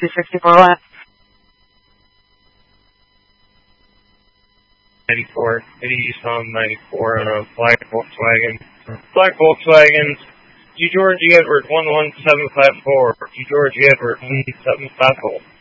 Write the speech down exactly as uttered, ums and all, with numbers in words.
two sixty-four left. ninety-four, eighty-some ninety-four on a black Volkswagen. Black Volkswagen, G. George Edward one one seven five four, G. George Edward one seven five four.